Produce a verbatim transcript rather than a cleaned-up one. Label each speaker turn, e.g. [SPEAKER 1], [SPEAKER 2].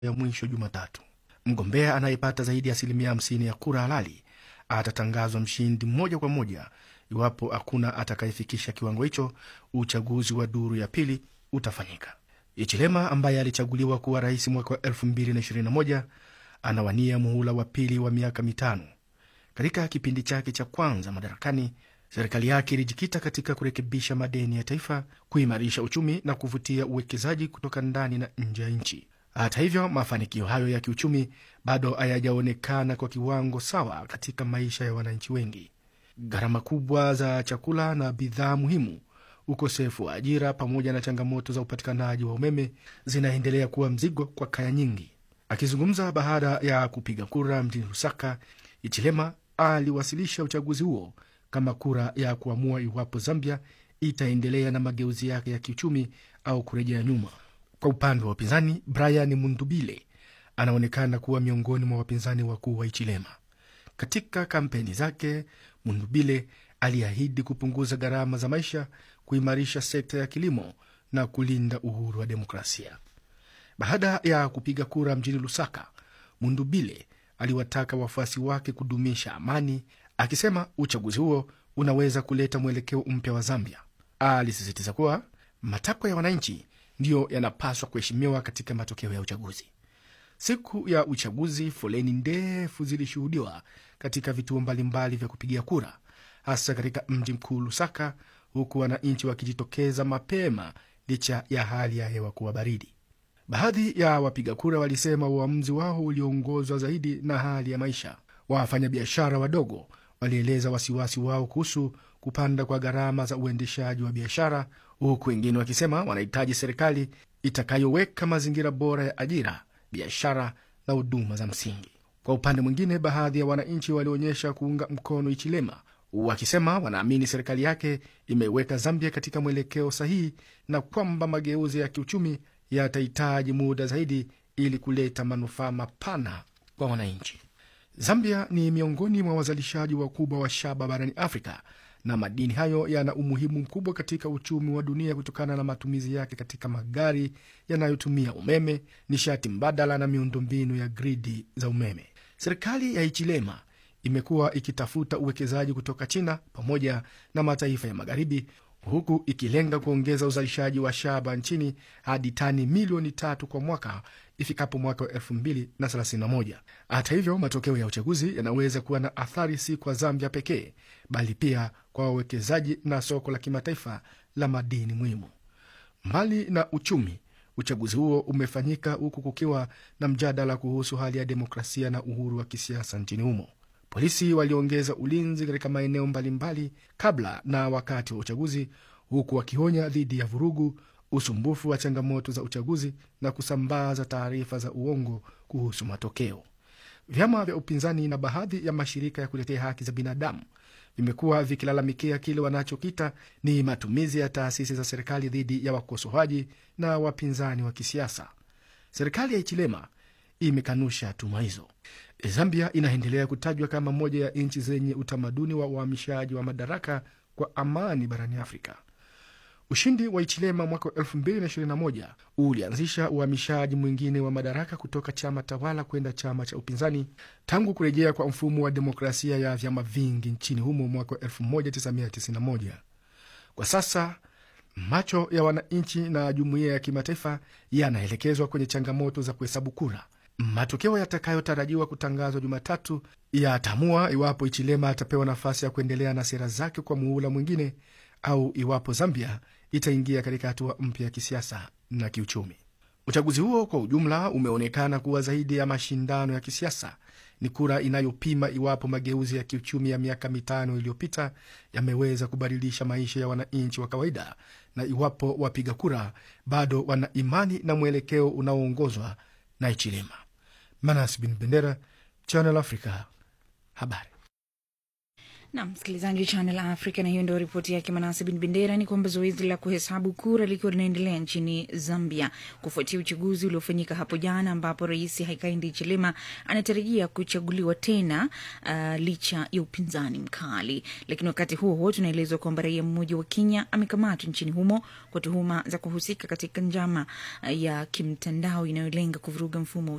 [SPEAKER 1] ya mwisho Jumatatu. Mgombea anayepata zaidi ya asilimia hamsini ya kura halali atatangazwa mshindi moja kwa moja. Iwapo hakuna atakayefikisha kiwango hicho, uchaguzi wa duru ya pili utafanyika. Hichilema ambaye alichaguliwa kuwa rais mwaka wa elfu mbili na ishirini na moja anawania muhula wa pili wa miaka mitano. Katika kipindi chake cha kwanza madarakani, serikali yake ilijikita katika kurekebisha madeni ya taifa, kuimarisha uchumi na kuvutia uwekezaji kutoka ndani na nje ya nchi. Hata hivyo, mafanikio hayo ya kiuchumi bado hayajaonekana kwa kiwango sawa katika maisha ya wananchi wengi. Gharama kubwa za chakula na bidhaa muhimu, ukosefu wa ajira pamoja na changamoto za upatikanaji wa umeme zinaendelea kuwa mzigo kwa kaya nyingi. Akizungumza baada ya kupiga kura mjini Lusaka, Hichilema aliwasilisha uchaguzi huo kama kura ya kuamua iwapo Zambia itaendelea na mageuzi yake ya kiuchumi au kurejea nyuma. Kwa upande wa upinzani, Brian Mundubile anaonekana kuwa miongoni mwa wapinzani wakuu wa Hichilema. Katika kampeni zake, Mundubile aliahidi kupunguza gharama za maisha, kuimarisha sekta ya kilimo na kulinda uhuru wa demokrasia. Baada ya kupiga kura mjini Lusaka, Mundubile aliwataka wafuasi wake kudumisha amani, akisema uchaguzi huo unaweza kuleta mwelekeo mpya wa Zambia. Alisisitiza kuwa matakwa ya wananchi ndiyo yanapaswa kuheshimiwa katika matokeo ya uchaguzi. Siku ya uchaguzi, foleni ndefu zilishuhudiwa katika vituo mbalimbali vya kupigia kura, hasa katika mji mkuu Lusaka, huku wananchi wakijitokeza mapema licha ya hali ya hewa kuwa baridi. Baadhi ya wapiga kura walisema uamuzi wao uliongozwa zaidi na hali ya maisha. Wafanyabiashara wadogo walieleza wasiwasi wao kuhusu kupanda kwa gharama za uendeshaji wa biashara, huku wengine wakisema wanahitaji serikali itakayoweka mazingira bora ya ajira, biashara na huduma za msingi. Kwa upande mwingine, baadhi ya wananchi walionyesha kuunga mkono Hichilema, wakisema wanaamini serikali yake imeweka Zambia katika mwelekeo sahihi na kwamba mageuzi ya kiuchumi yatahitaji muda zaidi ili kuleta manufaa mapana kwa wananchi. Zambia ni miongoni mwa wazalishaji wakubwa wa shaba barani Afrika, na madini hayo yana umuhimu mkubwa katika uchumi wa dunia kutokana na matumizi yake katika magari yanayotumia umeme, nishati mbadala na miundombinu ya gridi za umeme. Serikali ya Hichilema imekuwa ikitafuta uwekezaji kutoka China pamoja na mataifa ya magharibi, huku ikilenga kuongeza uzalishaji wa shaba nchini hadi tani milioni tatu kwa mwaka ifikapo mwaka wa elfu mbili na thelathini na moja. Hata hivyo, matokeo ya uchaguzi yanaweza kuwa na athari si kwa Zambia pekee, bali pia kwa wawekezaji na soko la kimataifa la madini muhimu. Mbali na uchumi, uchaguzi huo umefanyika huku kukiwa na mjadala kuhusu hali ya demokrasia na uhuru wa kisiasa nchini humo. Polisi waliongeza ulinzi katika maeneo mbalimbali kabla na wakati wa uchaguzi, huku wakionya dhidi ya vurugu, usumbufu wa changamoto za uchaguzi na kusambaza taarifa za uongo kuhusu matokeo. Vyama vya upinzani na baadhi ya mashirika ya kutetea haki za binadamu vimekuwa vikilalamikia kile wanachokita ni matumizi ya taasisi za serikali dhidi ya wakosoaji na wapinzani wa kisiasa. Serikali ya Hichilema imekanusha tuma hizo. Zambia inaendelea kutajwa kama moja ya nchi zenye utamaduni wa uhamishaji wa madaraka kwa amani barani Afrika. Ushindi wa Hichilema mwaka wa elfu mbili na ishirini na moja ulianzisha uhamishaji mwingine wa madaraka kutoka chama tawala kwenda chama cha upinzani tangu kurejea kwa mfumo wa demokrasia ya vyama vingi nchini humo mwaka wa elfu moja tisa mia tisini na moja. Kwa sasa macho ya wananchi na jumuiya ya kimataifa yanaelekezwa kwenye changamoto za kuhesabu kura. Matokeo yatakayotarajiwa kutangazwa Jumatatu yatamua iwapo Hichilema atapewa nafasi ya kuendelea na sera zake kwa muhula mwingine au iwapo Zambia itaingia katika hatua mpya ya kisiasa na kiuchumi. Uchaguzi huo kwa ujumla umeonekana kuwa zaidi ya mashindano ya kisiasa. Ni kura inayopima iwapo mageuzi ya kiuchumi ya miaka mitano iliyopita yameweza kubadilisha maisha ya wananchi wa kawaida na iwapo wapiga kura bado wana imani na mwelekeo unaoongozwa na Hichilema. Manas bin Bendera, Channel Africa, habari.
[SPEAKER 2] Na msikilizaji Channel Africa, na hiyo ndio ripoti yake Manase bin Bendera. Ni kwamba zoezi la kuhesabu kura likiwa linaendelea nchini Zambia kufuatia uchaguzi uliofanyika hapo jana, ambapo Rais Hakainde Hichilema anatarajia kuchaguliwa tena uh, licha ya upinzani mkali. Lakini wakati huo huo tunaelezwa kwamba raia mmoja wa Kenya amekamatwa nchini humo kwa tuhuma za kuhusika katika njama uh, ya kimtandao inayolenga kuvuruga mfumo